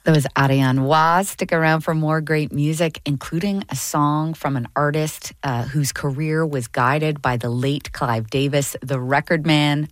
That was Ariane Roy. Stick around for more great music, including a song from an artist whose career was guided by the late Clive Davis, the record man,